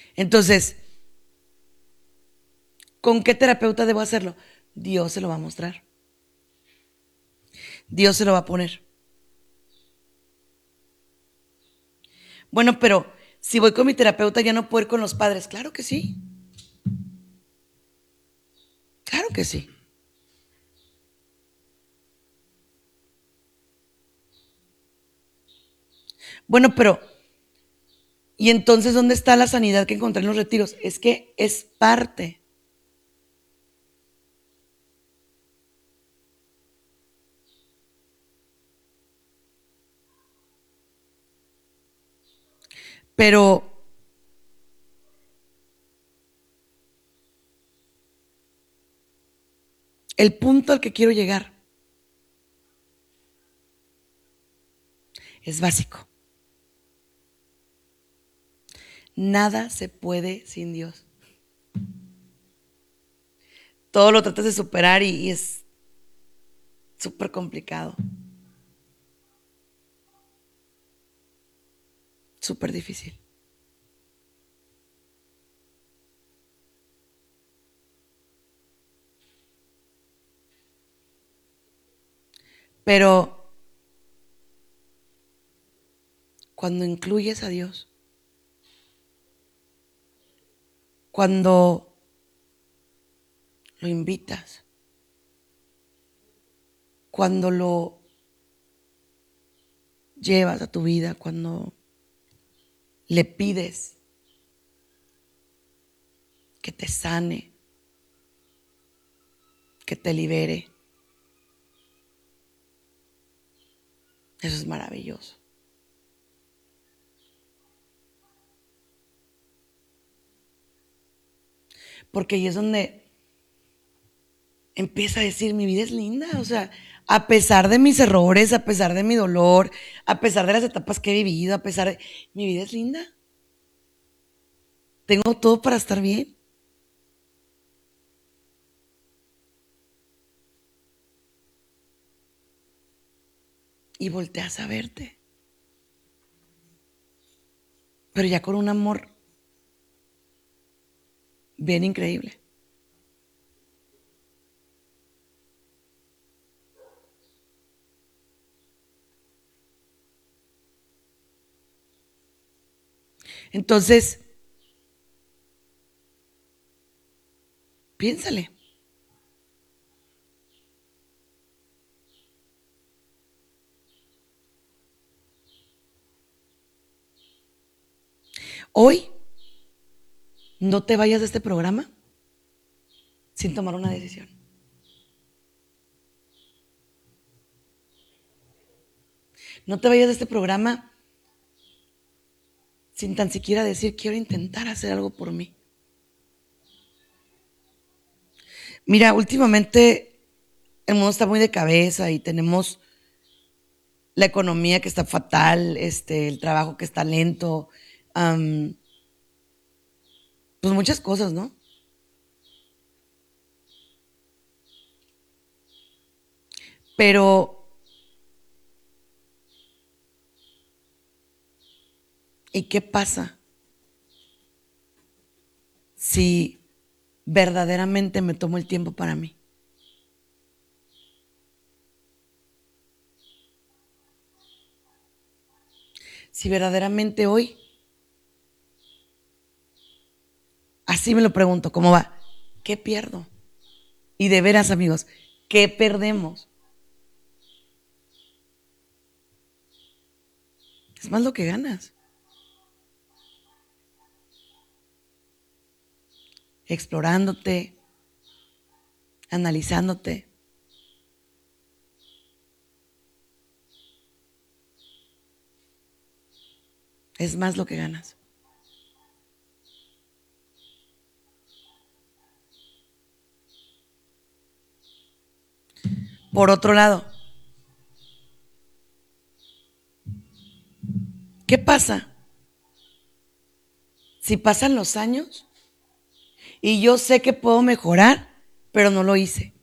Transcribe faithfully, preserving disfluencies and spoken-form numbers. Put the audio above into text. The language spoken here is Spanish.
Entonces, ¿con qué terapeuta debo hacerlo? Dios se lo va a mostrar. Dios se lo va a poner. Bueno, pero si voy con mi terapeuta ya no puedo ir con los padres. Claro que sí. Claro que sí. Bueno, pero ¿y entonces dónde está la sanidad que encontré en los retiros? Es que es parte. Pero el punto al que quiero llegar es básico. Nada se puede sin Dios. Todo lo tratas de superar y, y es súper complicado. Súper difícil. Pero cuando incluyes a Dios, cuando lo invitas, cuando lo llevas a tu vida, cuando le pides que te sane, que te libere, eso es maravilloso. Porque ahí es donde empieza a decir, mi vida es linda, o sea, a pesar de mis errores, a pesar de mi dolor, a pesar de las etapas que he vivido, a pesar de... Mi vida es linda. Tengo todo para estar bien. Y volteas a verte. Pero ya con un amor bien increíble. Entonces, piénsale. Hoy no te vayas de este programa sin tomar una decisión. No te vayas de este programa sin tan siquiera decir, quiero intentar hacer algo por mí. Mira, últimamente el mundo está muy de cabeza y tenemos la economía que está fatal, este, el trabajo que está lento, um, pues muchas cosas, ¿no? Pero, ¿y qué pasa si verdaderamente me tomo el tiempo para mí? Si verdaderamente hoy, así me lo pregunto, ¿cómo va? ¿Qué pierdo? Y de veras, amigos, ¿qué perdemos? Es más lo que ganas. Explorándote, analizándote. Es más lo que ganas. Por otro lado, ¿qué pasa si pasan los años y yo sé que puedo mejorar, pero no lo hice?